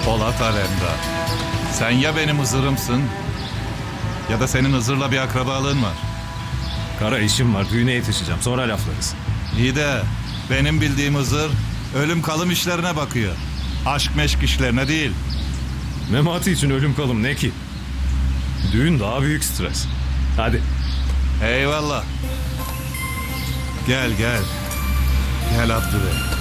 Polat Alemdar. Sen ya benim Hızır'ımsın ya da senin Hızır'la bir akrabalığın var. Kara işim var, düğüne yetişeceğim, sonra laflarız. İyi de benim bildiğim Hızır ölüm kalım işlerine bakıyor. Aşk meşk işlerine değil. Memati için ölüm kalım ne ki? Düğün daha büyük stres. Hadi. Eyvallah. Gel gel. Gel Abdü Bey.